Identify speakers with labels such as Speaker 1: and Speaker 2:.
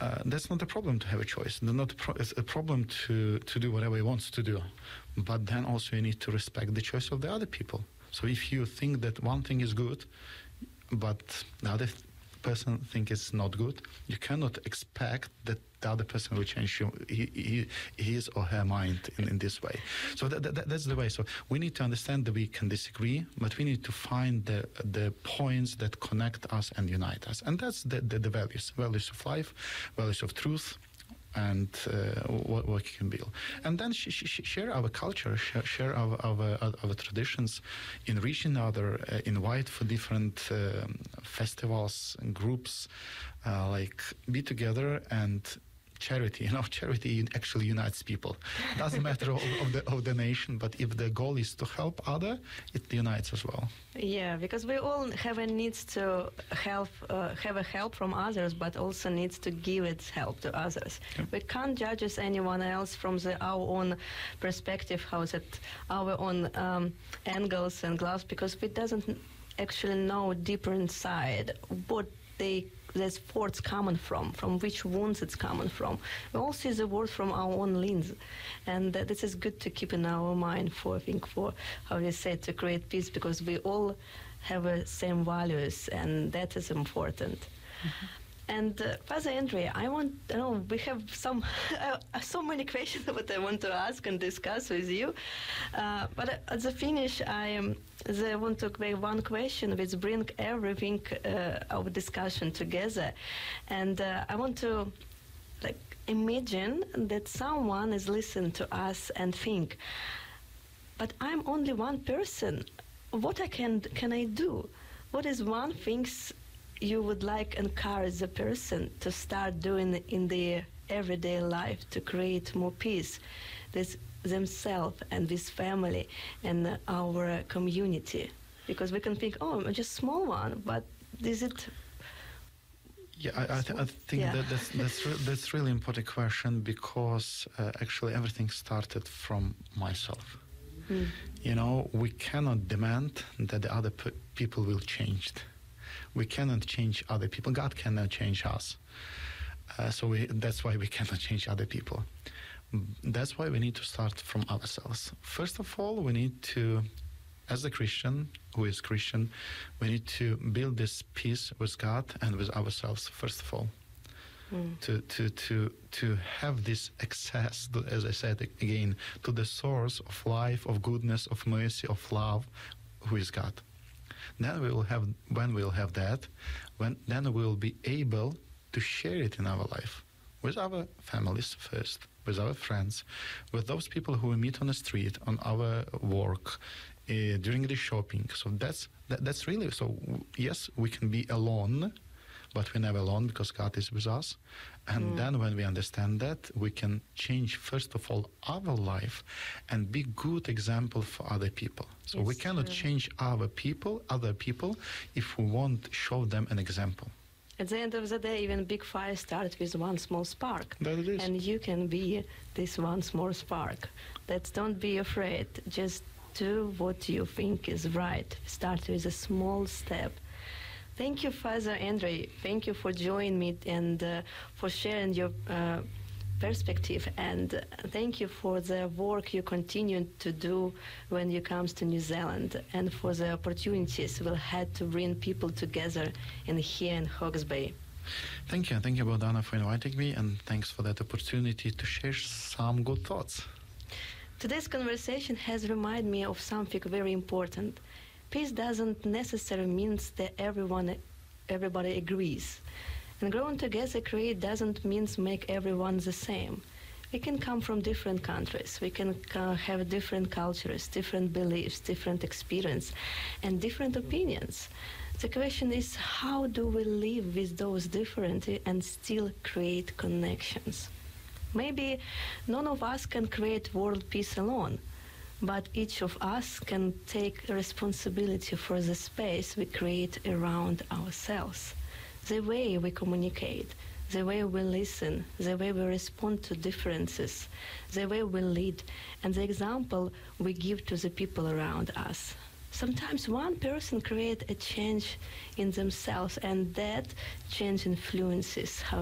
Speaker 1: that's not a problem to have a choice. It's a problem to do whatever he wants to do. But then also you need to respect the choice of the other people. So if you think that one thing is good, but the other person think it's not good, you cannot expect that the other person will change his or her mind in this way. So that's the way. So we need to understand that we can disagree, but we need to find the points that connect us and unite us. And that's the values of life, values of truth, and what we can build. And then share our culture, share our traditions, enriching other, invite for different festivals and groups, like be together. And charity, charity actually unites people. Doesn't matter of the nation, but if the goal is to help other, it unites as well.
Speaker 2: Yeah, because we all have a need to help, have a help from others, but also needs to give its help to others. Yep. We can't judge as anyone else from our own perspective, our own angles and glass, because we doesn't actually know deeper inside what this force coming from which wounds it's coming from. We all see the world from our own lens, and this is good to keep in our mind for how you say, to create peace, because we all have the same values, and that is important. Mm-hmm. And Father Andrei, we have so many questions that I want to ask and discuss with you. But at the finish, I want to make one question which bring everything our discussion together. And I want to imagine that someone is listening to us and think, but I'm only one person. What can I do? What is one thing you would encourage the person to start doing in their everyday life to create more peace with themselves and with family and our community? Because we can think, I'm just a small one, but is it?
Speaker 1: Yeah, I think that's really important question, because actually everything started from myself. We cannot demand that the other people will change. We cannot change other people. God cannot change us. That's why we cannot change other people. That's why we need to start from ourselves. First of all, we need to, as a Christian, who is Christian, we need to build this peace with God and with ourselves, first of all. To have this access, as I said again, to the source of life, of goodness, of mercy, of love, who is God. Then when we'll have that, then we'll be able to share it in our life with our families first, with our friends, with those people who we meet on the street, on our work, during the shopping. So that's really, so yes, we can be alone, but we're never alone because God is with us. And then when we understand that, we can change, first of all, our life and be good example for other people. So we cannot change other people, if we won't show them an example.
Speaker 2: At the end of the day, even big fire starts with one small spark.
Speaker 1: That it is.
Speaker 2: And you can be this one small spark. Don't be afraid. Just do what you think is right. Start with a small step. Thank you, Father Andrei. Thank you for joining me and for sharing your perspective. And thank you for the work you continue to do when you come to New Zealand, and for the opportunities we'll have to bring people together here in Hawke's Bay.
Speaker 1: Thank you, Bogdana, for inviting me, and thanks for that opportunity to share some good thoughts.
Speaker 2: Today's conversation has reminded me of something very important. Peace doesn't necessarily mean that everybody agrees. And growing together doesn't mean make everyone the same. We can come from different countries. We can have different cultures, different beliefs, different experience, and different opinions. The question is, how do we live with those differences and still create connections? Maybe none of us can create world peace alone, but each of us can take responsibility for the space we create around ourselves. The way we communicate, the way we listen, the way we respond to differences, the way we lead, and the example we give to the people around us. Sometimes one person creates a change in themselves, and that change influences how